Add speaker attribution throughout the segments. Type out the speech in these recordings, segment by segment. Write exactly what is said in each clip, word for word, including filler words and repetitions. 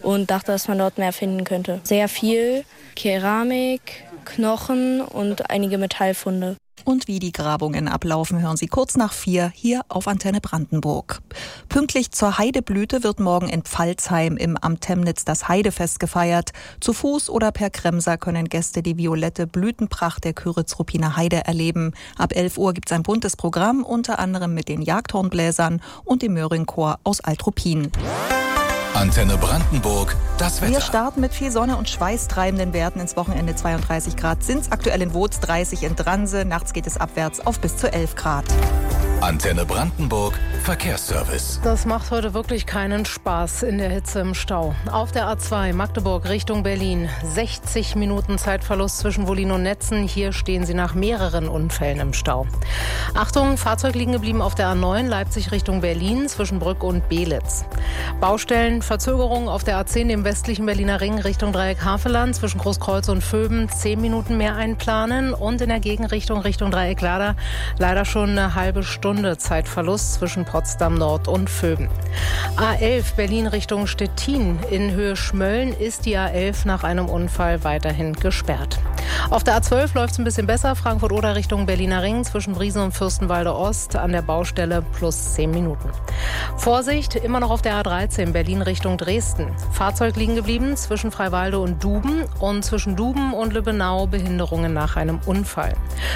Speaker 1: und dachte, dass man dort mehr finden könnte. Sehr viel Keramik, Knochen und einige Metallfunde.
Speaker 2: Und wie die Grabungen ablaufen, hören Sie kurz nach vier hier auf Antenne Brandenburg. Pünktlich zur Heideblüte wird morgen in Pfalzheim im Amt Temnitz das Heidefest gefeiert. Zu Fuß oder per Kremser können Gäste die violette Blütenpracht der Küritz-Ruppiner Heide erleben. Ab elf Uhr gibt es ein buntes Programm, unter anderem mit den Jagdhornbläsern und dem Möhringchor aus Alt-Ruppin.
Speaker 3: Antenne Brandenburg, das Wetter.
Speaker 2: Wir starten mit viel Sonne und schweißtreibenden Werten ins Wochenende. zweiunddreißig Grad sind es aktuell in Woods, dreißig in Dranse. Nachts geht es abwärts auf bis zu elf Grad.
Speaker 3: Antenne Brandenburg, Verkehrsservice.
Speaker 4: Das macht heute wirklich keinen Spaß in der Hitze im Stau. Auf der A zwei Magdeburg Richtung Berlin. sechzig Minuten Zeitverlust zwischen Wollin und Netzen. Hier stehen Sie nach mehreren Unfällen im Stau. Achtung, Fahrzeug liegen geblieben auf der A neun Leipzig Richtung Berlin zwischen Brück und Belitz. Baustellen, Verzögerungen auf der A zehn im westlichen Berliner Ring Richtung Dreieck Havelland zwischen Großkreuz und Vöben. Zehn Minuten mehr einplanen und in der Gegenrichtung Richtung Dreieck Lader leider schon eine halbe Stunde Zeitverlust zwischen Potsdam Nord und Vöben. A elf Berlin Richtung Stettin in Höhe Schmölln ist die A elf nach einem Unfall weiterhin gesperrt. Auf der A zwölf läuft es ein bisschen besser. Frankfurt-Oder Richtung Berliner Ring zwischen Briesen und Fürstenwalde Ost an der Baustelle plus zehn Minuten. Vorsicht, immer noch auf der A dreizehn Berlin Richtung Dresden. Fahrzeug liegen geblieben zwischen Freiwalde und Duben und zwischen Duben und Lübbenau Behinderungen nach einem Unfall.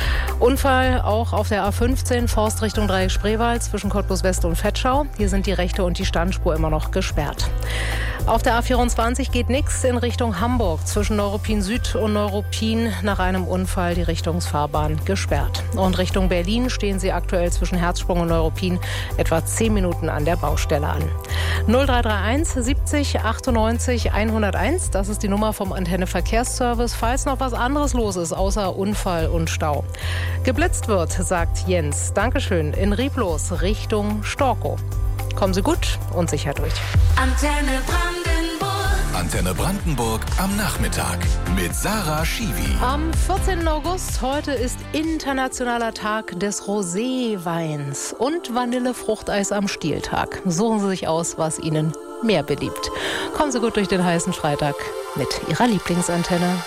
Speaker 4: Unfall auch auf der A fünfzehn Forst Richtung Dreieck Spreewald zwischen Cottbus West und Vetschau. Hier sind die rechte und die Standspur immer noch gesperrt. Auf der A vierundzwanzig geht nichts in Richtung Hamburg zwischen Neuruppin Süd und Neuruppin nach einem Unfall die Richtungsfahrbahn gesperrt. Und Richtung Berlin stehen Sie aktuell zwischen Herzsprung und Neuruppin etwa zehn Minuten an der Baustelle an. null drei drei eins siebzig achtundneunzig hunderteins, das ist die Nummer vom Antenne Verkehrsservice, falls noch was anderes los ist außer Unfall und Stau. Geblitzt wird, sagt Jens. Dankeschön. In Rieblos Richtung Storkow. Kommen Sie gut und sicher durch.
Speaker 3: Antenne Brandenburg. Antenne Brandenburg am Nachmittag mit Sarah Schiwi.
Speaker 4: Am vierzehnten August, heute ist Internationaler Tag des Roséweins und Vanillefruchteis am Stieltag. Suchen Sie sich aus, was Ihnen mehr beliebt. Kommen Sie gut durch den heißen Freitag mit Ihrer Lieblingsantenne.